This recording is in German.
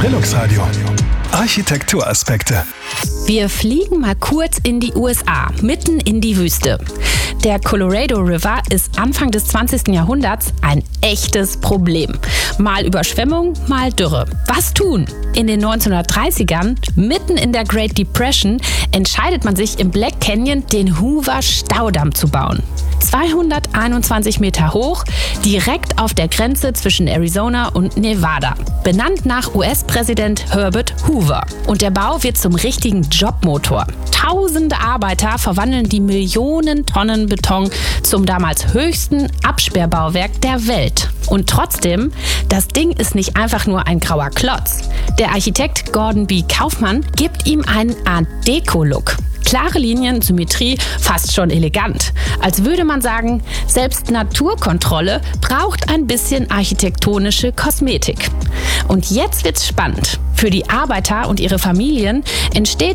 Trilux Radio. Architekturaspekte. Wir fliegen mal kurz in die USA, mitten in die Wüste. Der Colorado River ist Anfang des 20. Jahrhunderts ein echtes Problem. Mal Überschwemmung, mal Dürre. Was tun? In den 1930ern, mitten in der Great Depression, entscheidet man sich im Black Canyon, den Hoover Staudamm zu bauen. 221 Meter hoch, direkt auf der Grenze zwischen Arizona und Nevada. Benannt nach US-Präsident Herbert Hoover. Und der Bau wird zum richtigen Jobmotor. Tausende Arbeiter verwandeln die Millionen Tonnen Beton zum damals höchsten Absperrbauwerk der Welt. Und trotzdem, das Ding ist nicht einfach nur ein grauer Klotz. Der Architekt Gordon B. Kaufman gibt ihm einen Art-Deco-Look. Klare Linien, Symmetrie, fast schon elegant. Als würde man sagen, selbst Naturkontrolle braucht ein bisschen architektonische Kosmetik. Und jetzt wird's spannend. Für die Arbeiter und ihre Familien entsteht